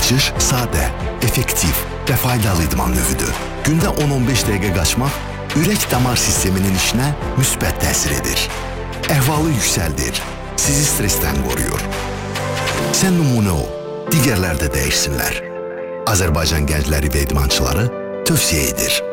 Qaçış sadə, effektiv və faydalı idman növüdür. Gündə 10-15 dəqiqə qaçmaq ürək-damar sisteminin işinə müsbət təsir edir. Əhvalı yüksəldir, sizi stressdən qoruyur. Sən nümunə ol, digərlər də dəyişsinlər. Azərbaycan gəncləri və idmançıları tövsiyə edir.